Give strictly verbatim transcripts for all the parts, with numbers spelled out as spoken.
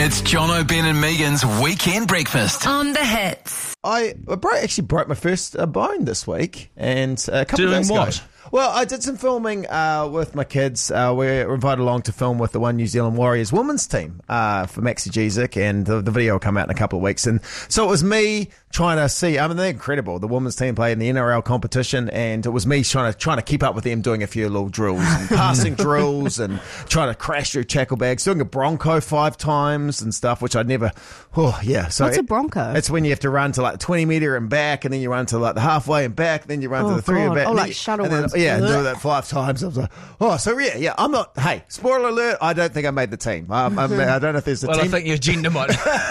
It's Jono, Ben and Megan's Weekend Breakfast. On the Hits. I, I broke, actually broke my first uh, bone this week, and uh, a couple Doing of days what? ago. Well, I did some filming uh, with my kids. Uh, we were invited along to film with the One New Zealand Warriors women's team uh, for Maxi Jezik, and the, the video will come out in a couple of weeks. And so it was me trying to see. I mean, they're incredible. The women's team played in the N R L competition, and it was me trying to trying to keep up with them, doing a few little drills, and passing drills, and trying to crash through tackle bags, doing a bronco five times and stuff, which I'd never. Oh yeah. So What's a it- bronco? It's when you have to run to like the twenty meter and back, and then you run to like the halfway and back, then you run to Oh, the three and God. back. Oh, and like then you- shuttle and then- runs. Yeah, and do Ugh. that five times. I was like, oh, so yeah, yeah. I'm not. Hey, spoiler alert. I don't think I made the team. Um, I'm, I don't know if there's a Well, team. I think your gender might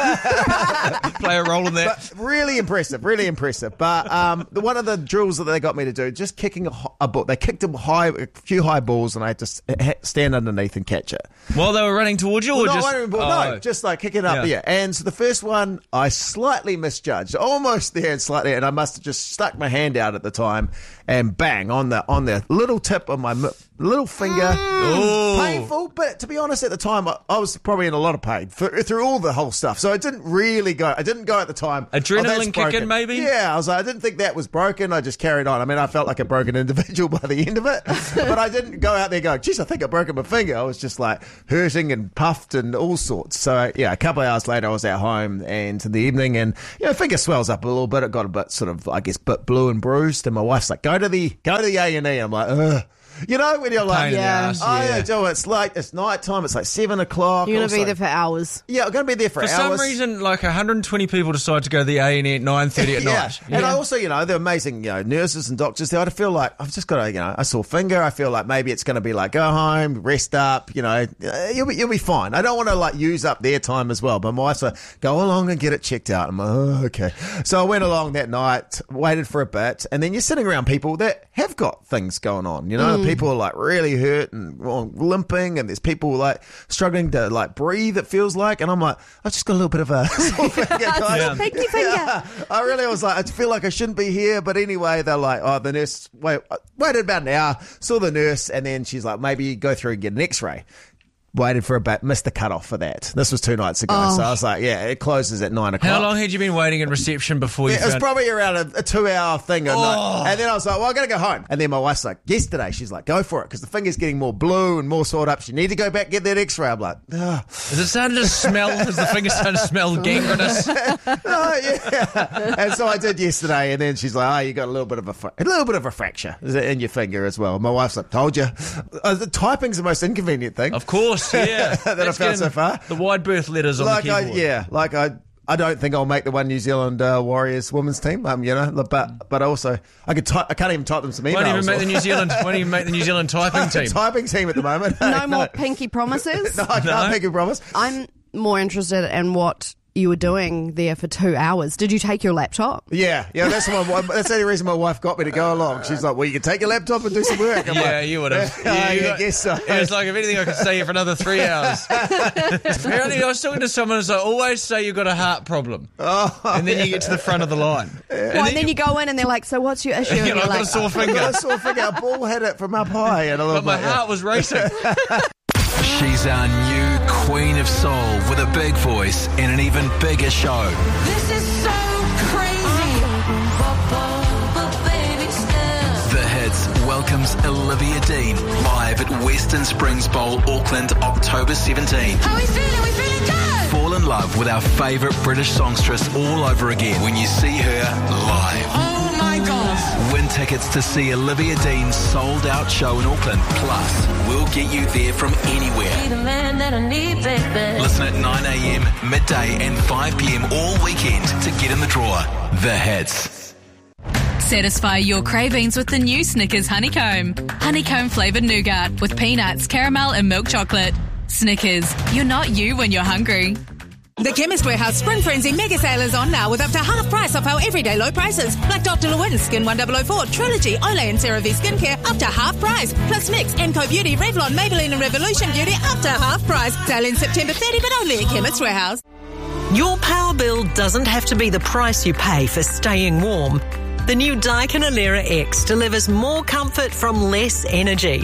play a role in that. But really impressive, really impressive. But um, the, one of the drills that they got me to do, just kicking a, ho- a ball. They kicked a high, a few high balls, and I had to s- ha- stand underneath and catch it. While they were running towards you, or Well, just not one ball, oh. no, just like kick it up, Yeah. yeah. And so the first one, I slightly misjudged, almost there and slightly, and I must have just stuck my hand out at the time, and bang on the on the little tip of my m- little finger. Ooh. Painful, but to be honest, at the time, I, I was probably in a lot of pain for, through all the whole stuff. So I didn't really go. I didn't go at the time. Adrenaline that's kicking, broken. maybe? Yeah, I was like, I didn't think that was broken. I just carried on. I mean, I felt like a broken individual by the end of it, but I didn't go out there going, geez, I think I broke my finger. I was just like hurting and puffed and all sorts. So yeah, a couple of hours later, I was at home and in the evening, and you know, finger swells up a little bit. It got a bit sort of, I guess, bit blue and bruised. And my wife's like, go to the go to the A and E. I'm like, ugh. You know, when you're like, Pain in the Yeah. ass, oh, yeah. yeah, Joe, it's like, it's night time, it's like seven o'clock. You're going to be Also- there for hours. Yeah, I'm going to be there for, For some hours. reason, like one hundred twenty people decide to go to the A and E at nine thirty at yeah. night. And I also, you know, they're amazing, you know, nurses and doctors there. I feel like I've just got a, you know, a sore finger. I feel like maybe it's going to be like, go home, rest up, you know, uh, you'll be, you'll be fine. I don't want to like use up their time as well. But my wife's like, go along and get it checked out. I'm like, oh, okay. So I went along that night, waited for a bit, and then you're sitting around people that have got things going on, you know, people are like really hurt and well, limping, and there's people like struggling to like breathe, it feels like. And I'm like, I've just got a little bit of a sore finger, guys. Yeah. Pinky finger. Yeah, I really was like, I feel like I shouldn't be here. But anyway, they're like, oh, the nurse, wait, I waited about an hour, saw the nurse, and then she's like, maybe you go through and get an x-ray. Waited for a bit, missed the cutoff for that. This was two nights ago. Oh. So I was like, yeah, it closes at nine o'clock. How long had you been waiting in reception before you Yeah, it was found... probably around a, a two-hour thing. And, Oh. like- and then I was like, well, I got to go home. And then my wife's like, yesterday, she's like, go for it, because the finger's getting more blue and more sort up. You need to go back get that x-ray. I'm like, ah. Is it starting to smell? Is the finger starting to smell gangrenous? Oh, yeah. And so I did yesterday, and then she's like, oh, you got a little bit of a, fra- a little bit of a fracture in your finger as well. My wife's like, told you. Uh, the typing's the most inconvenient thing. Of course, yeah. That I've found so far. The wide berth letters on Like the I, keyboard. yeah, like I, I don't think I'll make the One New Zealand uh, Warriors women's team. Um, you know, but but also I could type. I can't even type them some emails. Won't even make or- the New Zealand. Won't even make the New Zealand typing team. typing team at the moment. No more pinky promises. No, I can't No. make a promise. I'm more interested in what you were doing there for two hours. Did you take your laptop? Yeah, yeah, that's my. That's the only reason my wife got me to go along. She's like, "Well, you can take your laptop and do some work." I'm Yeah, like, you would have. Yeah, you I got- guess so. It was like, if anything, I could stay here for another three hours. Apparently, I was talking to someone who's like, always say you've got a heart problem. Oh, and then you get to the front of the line. And Well, and then you go in and they're like, so what's your issue? And you know, you're I've got like, a sore I finger. got a sore finger. A ball hit it from up high, and a little But my bit, yeah. heart was racing. She's our new Queen of Soul with a big voice and an even bigger show. This is so crazy. Baby, still. The Hits welcomes Olivia Dean live at Western Springs Bowl, Auckland, October seventeenth. How we feeling? We feeling good. Fall in love with our favourite British songstress all over again when you see her live. Oh my gosh. Win tickets to see Olivia Dean's sold-out show in Auckland. Plus, we'll get you there from anywhere. Be the man that I need, baby. Listen at nine a.m, midday and five p.m. all weekend to get in the draw. The Hits. Satisfy your cravings with the new Snickers Honeycomb. Honeycomb flavoured nougat with peanuts, caramel and milk chocolate. Snickers, you're not you when you're hungry. The Chemist Warehouse Spring Frenzy mega sale is on now with up to half price off our everyday low prices. Like Doctor Lewin, Skin one thousand four, Trilogy, Olay and CeraVe Skincare up to half price. Plus Mix, Enco Beauty, Revlon, Maybelline and Revolution Beauty up to half price. Sale in September thirtieth, but only at Chemist Warehouse. Your power bill doesn't have to be the price you pay for staying warm. The new Daikin Alera X delivers more comfort from less energy. High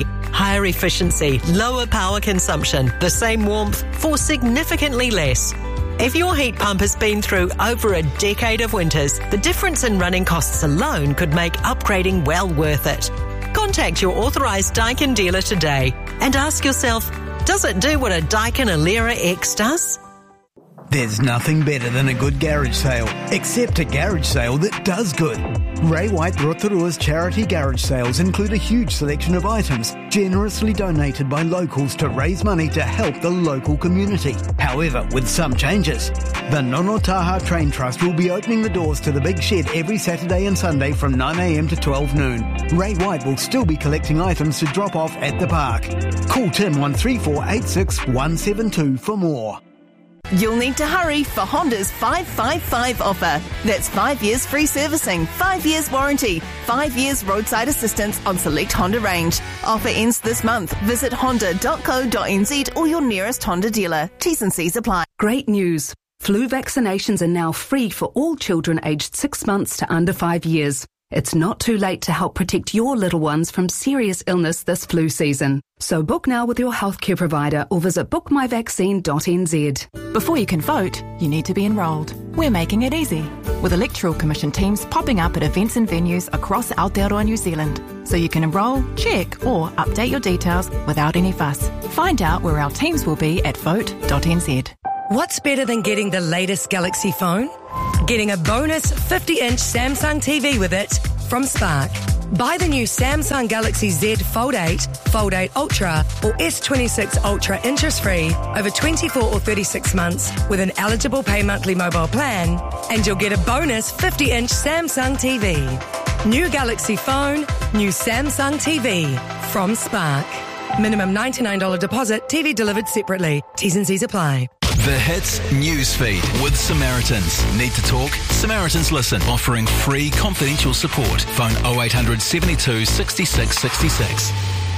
higher efficiency, lower power consumption, the same warmth for significantly less. If your heat pump has been through over a decade of winters, the difference in running costs alone could make upgrading well worth it. Contact your authorised Daikin dealer today and ask yourself, does it do what a Daikin Alera X does? There's nothing better than a good garage sale, except a garage sale that does good. Ray White Rotorua's charity garage sales include a huge selection of items generously donated by locals to raise money to help the local community. However, with some changes. The Nono Taha Train Trust will be opening the doors to the big shed every Saturday and Sunday from nine a m to twelve noon. Ray White will still be collecting items to drop off at the park. Call Tim one three four eight six one seven two for more. You'll need to hurry for Honda's five five five offer. That's five years free servicing, five years warranty, five years roadside assistance on select Honda range. Offer ends this month. Visit honda dot co dot n z or your nearest Honda dealer. T's and C's apply. Great news. Flu vaccinations are now free for all children aged six months to under five years. It's not too late to help protect your little ones from serious illness this flu season. So book now with your healthcare provider or visit book my vaccine dot n z. Before you can vote, you need to be enrolled. We're making it easy, with Electoral Commission teams popping up at events and venues across Aotearoa, New Zealand, so you can enrol, check or update your details without any fuss. Find out where our teams will be at vote dot n z. What's better than getting the latest Galaxy phone? Getting a bonus fifty inch Samsung T V with it from Spark. Buy the new Samsung Galaxy Z Fold eight, Fold eight Ultra or S twenty-six Ultra interest-free over twenty-four or thirty-six months with an eligible pay monthly mobile plan, and you'll get a bonus fifty inch Samsung T V. New Galaxy phone, new Samsung T V from Spark. Minimum ninety-nine dollars deposit, T V delivered separately. T's and C's apply. The Hits Newsfeed with Samaritans. Need to talk? Samaritans Listen, offering free confidential support. Phone oh eight hundred seventy-two sixty-six sixty-six.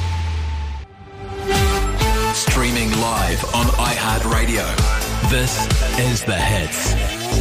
Streaming live on iHeartRadio. This is The Hits.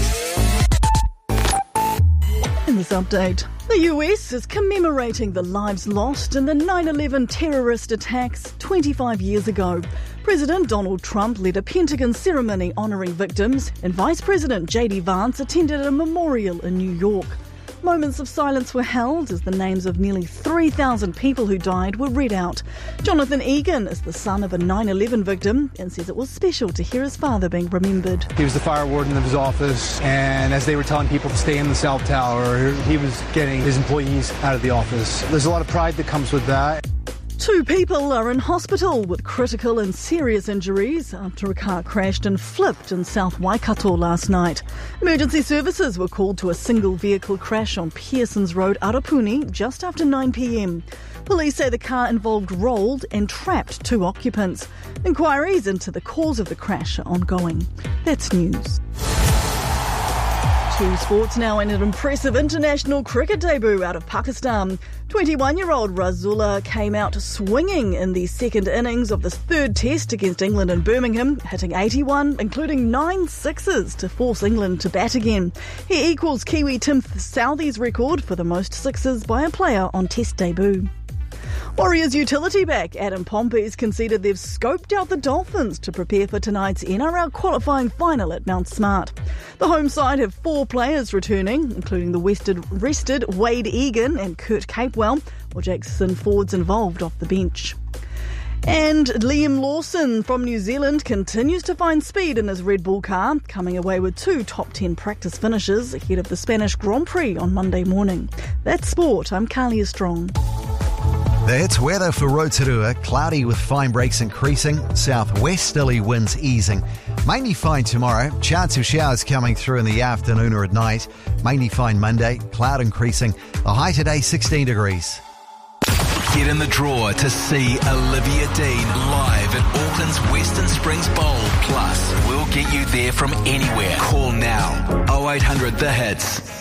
In this update, the U S is commemorating the lives lost in the nine eleven terrorist attacks twenty-five years ago. President Donald Trump led a Pentagon ceremony honouring victims, and Vice President J D Vance attended a memorial in New York. Moments of silence were held as the names of nearly three thousand people who died were read out. Jonathan Egan is the son of a nine eleven victim and says it was special to hear his father being remembered. He was the fire warden of his office, and as they were telling people to stay in the cell tower, he was getting his employees out of the office. There's a lot of pride that comes with that. Two people are in hospital with critical and serious injuries after a car crashed and flipped in South Waikato last night. Emergency services were called to a single vehicle crash on Pearsons Road, Arapuni, just after nine p m. Police say the car involved rolled and trapped two occupants. Inquiries into the cause of the crash are ongoing. That's news. To sports now, and an impressive international cricket debut out of Pakistan. twenty-one-year-old Rasulullah came out swinging in the second innings of the third test against England in Birmingham, hitting eighty-one, including nine sixes to force England to bat again. He equals Kiwi Tim Southee's record for the most sixes by a player on test debut. Warriors utility back Adam Pompey's conceded they've scoped out the Dolphins to prepare for tonight's N R L qualifying final at Mount Smart. The home side have four players returning, including the rested, rested Wade Egan and Kurt Capewell, while Jackson Ford's involved off the bench. And Liam Lawson from New Zealand continues to find speed in his Red Bull car, coming away with two top ten practice finishes ahead of the Spanish Grand Prix on Monday morning. That's sport. I'm Carlia Strong. It's weather for Rotorua. Cloudy with fine breaks increasing. Southwesterly winds easing. Mainly fine tomorrow. Chance of showers coming through in the afternoon or at night. Mainly fine Monday. Cloud increasing. The high today sixteen degrees. Get in the draw to see Olivia Dean live at Auckland's Western Springs Bowl. Plus, we'll get you there from anywhere. Call now. oh eight hundred The Hits.